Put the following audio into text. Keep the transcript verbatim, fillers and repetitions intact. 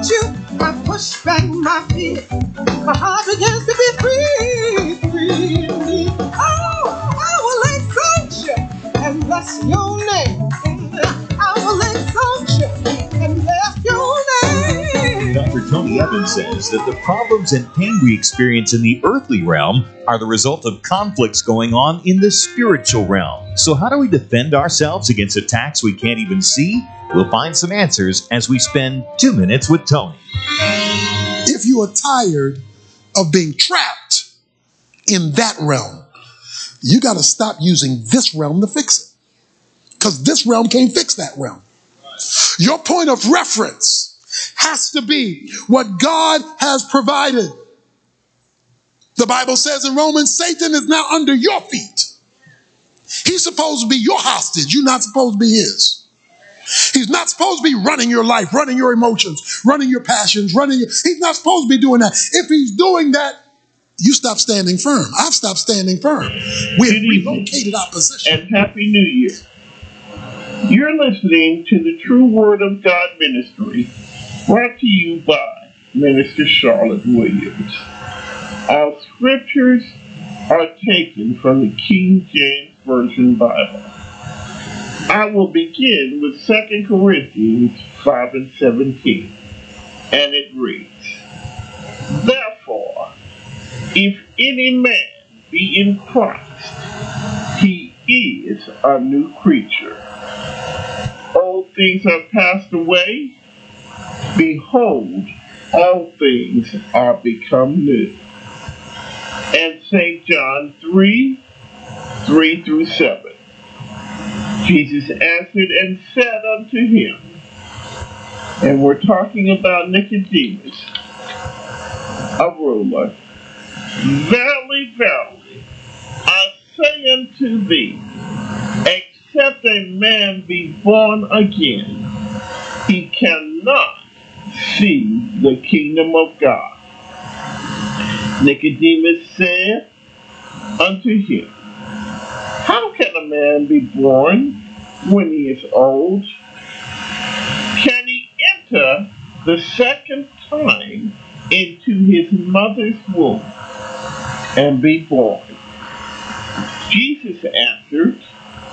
you, I push back my fear. My heart begins to be free, free indeed. Oh, I will exalt you and bless your name. I will exalt you and bless your name. Doctor Tony Evans says that the problems and pain we experience in the earthly realm are the result of conflicts going on in the spiritual realm. So how do we defend ourselves against attacks we can't even see? We'll find some answers as we spend two minutes with Tony. If you are tired of being trapped in that realm, you got to stop using this realm to fix it. Because this realm can't fix that realm. Your point of reference has to be what God has provided. The Bible says in Romans, Satan is now under your feet. He's supposed to be your hostage. You're not supposed to be his. He's not supposed to be running your life, running your emotions, running your passions, running your... He's not supposed to be doing that. If he's doing that, you stop standing firm. I've stopped standing firm. We have relocated our position. And Happy New Year. You're listening to the True Word of God Ministry, brought to you by Minister Charlotte Williams. Our scriptures are taken from the King James Version Bible. I will begin with Second Corinthians five and seventeen, and it reads, Therefore, if any man be in Christ, he is a new creature. Old things are passed away. Behold, all things are become new. And Saint John three, three through seven. Jesus answered and said unto him, and we're talking about Nicodemus, a ruler, Verily, verily, I say unto thee, except a man be born again, he cannot see the kingdom of God. Nicodemus said unto him, How can a man be born when he is old? Can he enter the second time into his mother's womb and be born? Jesus answered